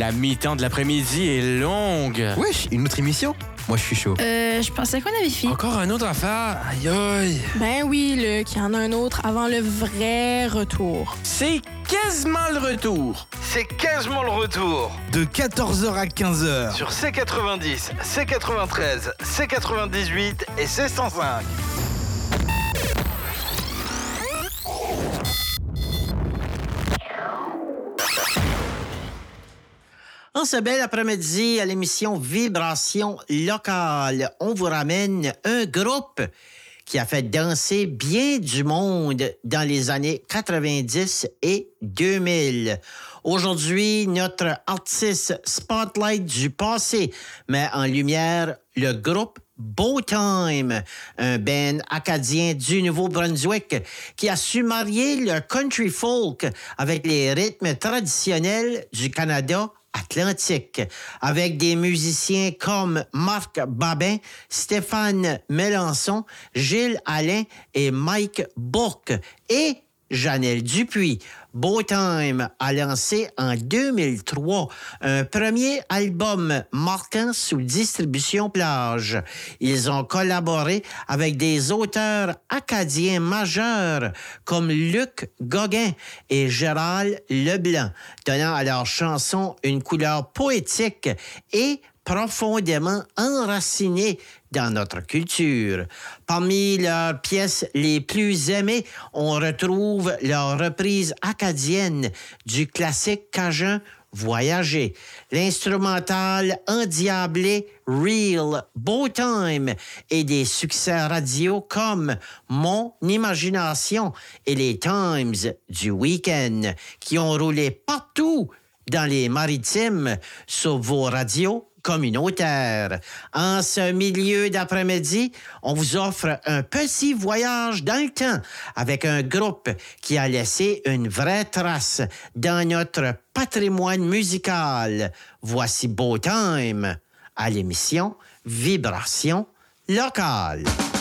La mi-temps de l'après-midi est longue. Wesh, une autre émission? Moi, je suis chaud. Je pensais qu'on avait fini. Encore un autre affaire? Aïe aïe. Ben oui, Luc, il y en a un autre avant le vrai retour. C'est quasiment le retour. C'est quasiment le retour. De 14h à 15h. Sur C90, C93, C98 et C105. En ce bel après-midi, à l'émission Vibration locale, on vous ramène un groupe qui a fait danser bien du monde dans les années 90 et 2000. Aujourd'hui, notre artiste spotlight du passé met en lumière le groupe Beau Time, un band acadien du Nouveau-Brunswick qui a su marier le country folk avec les rythmes traditionnels du Canada atlantique, avec des musiciens comme Marc Babin, Stéphane Mélençon, Gilles Alain et Mike Bourque et Janelle Dupuis. Beau Time a lancé en 2003 un premier album marquant sous distribution plage. Ils ont collaboré avec des auteurs acadiens majeurs comme Luc Gauguin et Gérald Leblanc, donnant à leurs chansons une couleur poétique et profondément enracinée dans notre culture. Parmi leurs pièces les plus aimées, on retrouve leur reprise acadienne du classique cajun Voyager, l'instrumental endiablé Real Beau Time et des succès radio comme Mon Imagination et les Times du Week-end qui ont roulé partout dans les maritimes sur vos radios communautaires. En ce milieu d'après-midi, on vous offre un petit voyage dans le temps avec un groupe qui a laissé une vraie trace dans notre patrimoine musical. Voici Beau Time à l'émission Vibration locale.